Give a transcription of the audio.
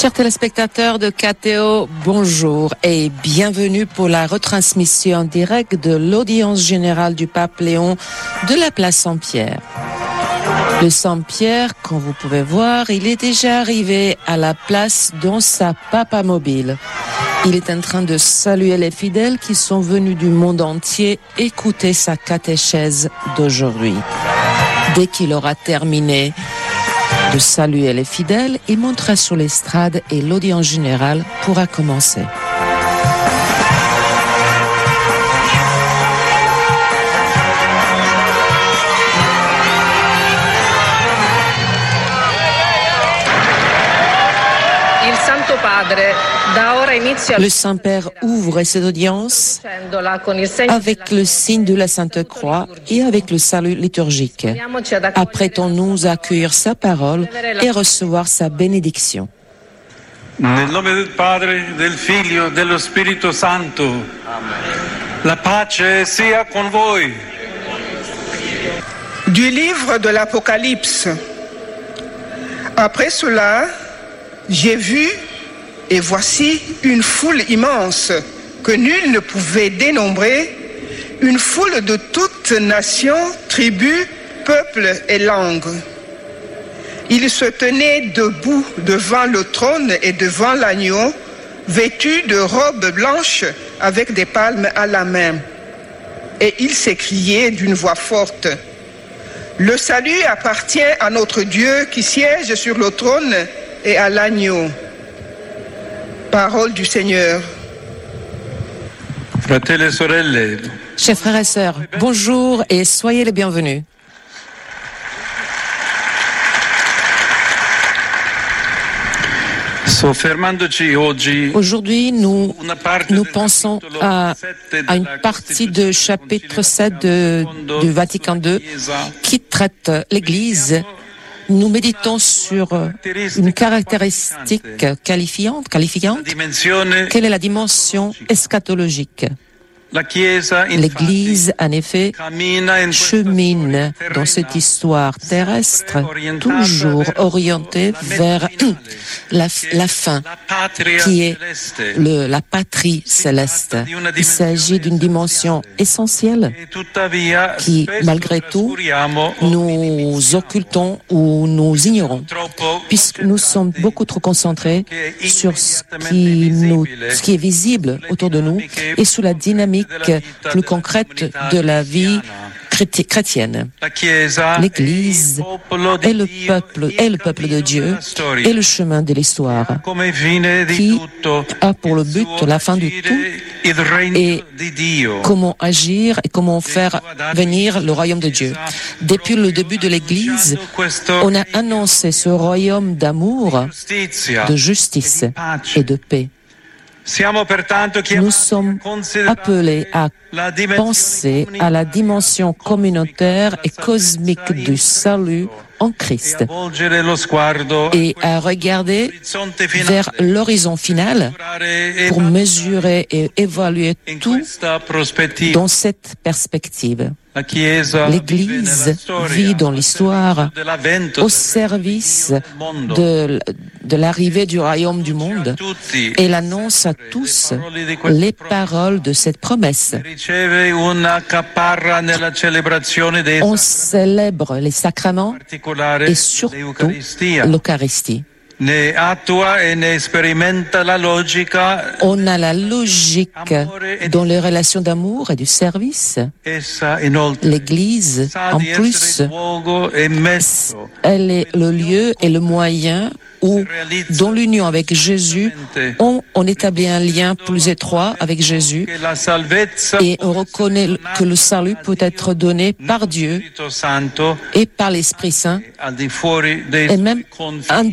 Chers téléspectateurs de KTO, bonjour et bienvenue pour la retransmission en direct de l'audience générale du pape Léon de la place Saint-Pierre. Le Saint-Pierre, comme vous pouvez voir, il est déjà arrivé à la place dans sa papa mobile. Il est en train de saluer les fidèles qui sont venus du monde entier écouter sa catéchèse d'aujourd'hui. Dès qu'il aura terminé de saluer les fidèles, il montera sur l'estrade et l'audience générale pourra commencer. Le Saint-Père ouvre cette audience avec le signe de la Sainte Croix et avec le salut liturgique. Apprêtons-nous à accueillir sa parole et recevoir sa bénédiction. Nel nome del Padre, del Figlio, dello Spirito Santo. La pace sia con voi. Du livre de l'Apocalypse. Après cela, j'ai vu et voici une foule immense que nul ne pouvait dénombrer, une foule de toutes nations, tribus, peuples et langues. Ils se tenaient debout devant le trône et devant l'agneau, vêtus de robes blanches avec des palmes à la main. Et ils s'écriaient d'une voix forte: le salut appartient à notre Dieu qui siège sur le trône et à l'agneau. Parole du Seigneur. Fratelli e sorelle. Chers frères et sœurs, bonjour et soyez les bienvenus. Aujourd'hui, nous pensons à une partie du chapitre 7 du Vatican II qui traite l'Église. Nous méditons sur une caractéristique qualifiante. Quelle est la dimension eschatologique? L'Église, en effet, chemine dans cette histoire terrestre, toujours orientée vers la fin, qui est la patrie céleste. Il s'agit d'une dimension essentielle qui, malgré tout, nous occultons ou nous ignorons, puisque nous sommes beaucoup trop concentrés sur ce qui est visible autour de nous et sur la dynamique plus concrète de la vie chrétienne. L'Église est le peuple de Dieu et le chemin de l'histoire qui a pour le but la fin du tout et comment agir et comment faire venir le royaume de Dieu. Depuis le début de l'Église, on a annoncé ce royaume d'amour, de justice et de paix. Nous sommes appelés à penser à la dimension communautaire et cosmique du salut en Christ et à regarder vers l'horizon final pour mesurer et évaluer tout dans cette perspective. L'Église vit dans l'histoire au service de l'arrivée du royaume du monde et elle annonce à tous les paroles de cette promesse. On célèbre les sacrements et surtout l'Eucharistie. On a la logique dans les relations d'amour et du service. L'Église, en plus, elle est le lieu et le moyen où, dans l'union avec Jésus, on établit un lien plus étroit avec Jésus et on reconnaît que le salut peut être donné par Dieu et par l'Esprit Saint et même